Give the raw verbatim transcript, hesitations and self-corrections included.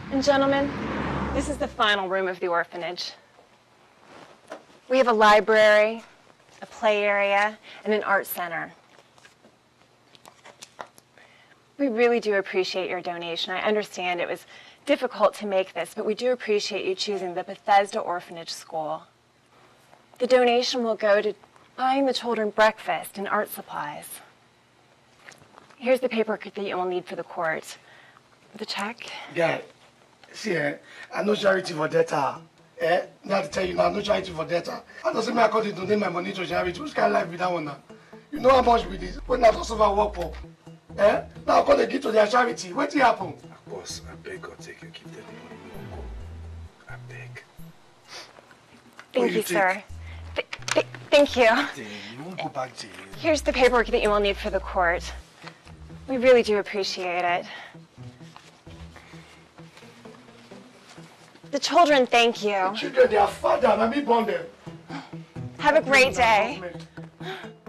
And gentlemen, this is the final room of the orphanage. We have a library, a play area, and an art center. We really do appreciate your donation. I understand it was difficult to make this, but we do appreciate you choosing the Bethesda Orphanage School. The donation will go to buying the children breakfast and art supplies. Here's the paperwork that you will need for the court. The check. Yeah. See, eh, I know charity for data. Eh? Now to tell you now, no charity for data. I don't say me I got to donate my money to charity. Which kind of life with that one now? You know how much with this? When I don't suffer work for. Eh? Now I got to give to their charity. What will happen? Boss, I beg God, take you, keep them money. No go. I beg. Thank you, sir. Th th thank you. You won't go back to you. Here's the paperwork that you will need for the court. We really do appreciate it. The children, thank you. The children, their father, let me bond them. Have a great day.